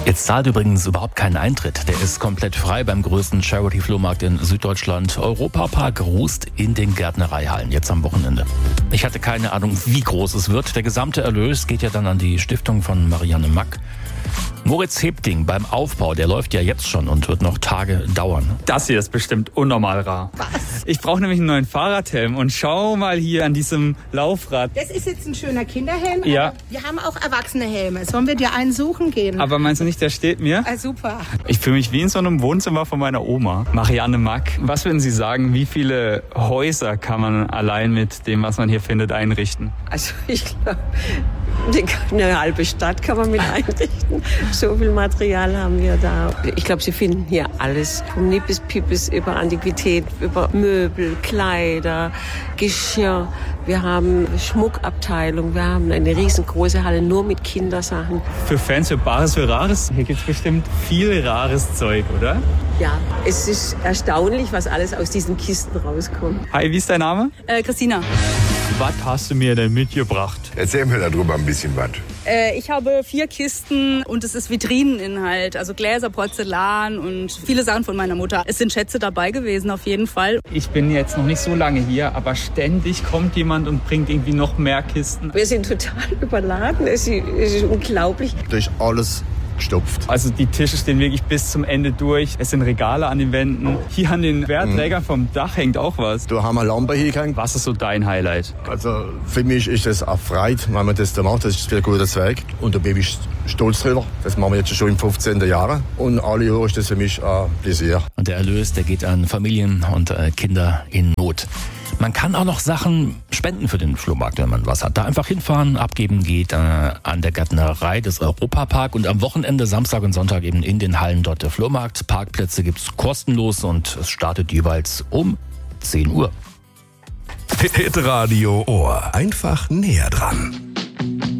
Jetzt zahlt übrigens überhaupt keinen Eintritt. Der ist komplett frei beim größten Charity-Flohmarkt in Süddeutschland. Europapark rußt in den Gärtnereihallen, jetzt am Wochenende. Ich hatte keine Ahnung, wie groß es wird. Der gesamte Erlös geht ja dann an die Stiftung von Marianne Mack. Moritz Hebding beim Aufbau, der läuft ja jetzt schon und wird noch Tage dauern. Das hier ist bestimmt unnormal rar. Was? Ich brauche nämlich einen neuen Fahrradhelm und schau mal hier an diesem Laufrad. Das ist jetzt ein schöner Kinderhelm, Ja. aber wir haben auch erwachsene Helme. Sollen wir dir einen suchen gehen? Aber meinst du nicht, der steht mir? Ah, super. Ich fühle mich wie in so einem Wohnzimmer von meiner Oma. Marianne Mack, was würden Sie sagen, wie viele Häuser kann man allein mit dem, was man hier findet, einrichten? Also ich glaube, eine halbe Stadt kann man mit einrichten. So viel Material haben wir da. Ich glaube, Sie finden hier alles. Vom Nippes, Pippes über Antiquität, über Möbel, Kleider, Geschirr. Wir haben Schmuckabteilung. Wir haben eine riesengroße Halle nur mit Kindersachen. Für Fans für Bares für Rares, hier gibt's bestimmt viel rares Zeug, oder? Ja, es ist erstaunlich, was alles aus diesen Kisten rauskommt. Hi, wie ist dein Name? Christina. Was hast du mir denn mitgebracht? Erzähl mir darüber ein bisschen was. Ich habe 4 Kisten und es ist Vitrineninhalt, also Gläser, Porzellan und viele Sachen von meiner Mutter. Es sind Schätze dabei gewesen, auf jeden Fall. Ich bin jetzt noch nicht so lange hier, aber ständig kommt jemand und bringt irgendwie noch mehr Kisten. Wir sind total überladen. Es ist unglaublich. Durch alles gestopft. Also die Tische stehen wirklich bis zum Ende durch. Es sind Regale an den Wänden. Hier an den Wehrträgern vom Dach hängt auch was. Da haben wir Lampe hingehängt. Was ist so dein Highlight? Also für mich ist es auch Freude, wenn man das da macht. Das ist ein guter Zweig. Und da bin ich stolz drüber. Das machen wir jetzt schon im 15. Jahr. Und alle Jahre ist das für mich ein Plaisir. Und der Erlös, der geht an Familien und Kinder in Not. Man kann auch noch Sachen spenden für den Flohmarkt, wenn man was hat. Da einfach hinfahren, abgeben geht an der Gärtnerei des Europapark und am Wochenende, Samstag und Sonntag eben in den Hallen dort der Flohmarkt. Parkplätze gibt's kostenlos und es startet jeweils um 10 Uhr. Hitradio Ohr. Einfach näher dran.